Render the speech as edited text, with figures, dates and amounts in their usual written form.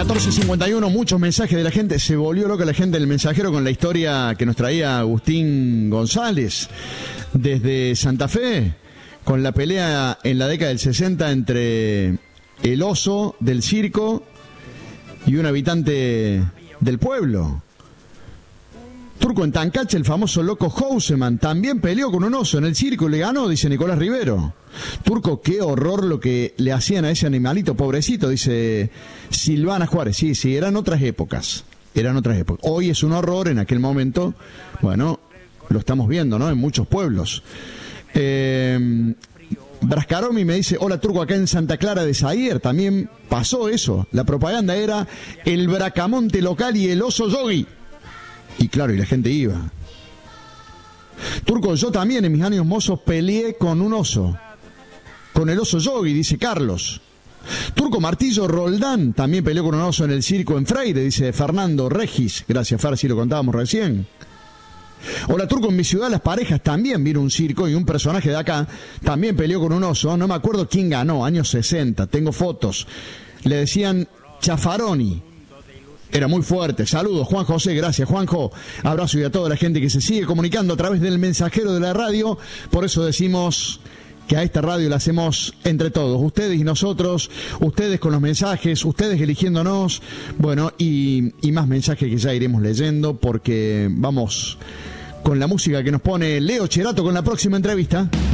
14:51, muchos mensajes de la gente. Se volvió loca la gente del mensajero con la historia que nos traía Agustín González desde Santa Fe, con la pelea en la década del 60 entre el oso del circo y un habitante del pueblo. Turco, en Tancache, el famoso loco Houseman también peleó con un oso en el circo y le ganó, dice Nicolás Rivero. Turco, qué horror lo que le hacían a ese animalito, pobrecito, dice Silvana Juárez. Sí, eran otras épocas. Hoy es un horror, en aquel momento, bueno, lo estamos viendo, ¿no? En muchos pueblos. Brascaromi me dice, hola Turco, acá en Santa Clara de Zaire también pasó eso. La propaganda era el bracamonte local y el oso yogi. Y claro, y la gente iba. Turco, yo también en mis años mozos peleé con un oso. Con el oso yogi, dice Carlos. Turco, Martillo Roldán también peleó con un oso en el circo en Freire, dice Fernando Regis. Gracias, Fer, si lo contábamos recién. Hola Turco, en mi ciudad Las Parejas también vino un circo y un personaje de acá también peleó con un oso. No me acuerdo quién ganó, años 60, tengo fotos. Le decían Chafaroni. Era muy fuerte. Saludos, Juan José, gracias, Juanjo. Abrazo y a toda la gente que se sigue comunicando a través del mensajero de la radio. Por eso decimos que a esta radio la hacemos entre todos. Ustedes y nosotros, ustedes con los mensajes, ustedes eligiéndonos. Bueno, y más mensajes que ya iremos leyendo porque vamos con la música que nos pone Leo Cherato con la próxima entrevista.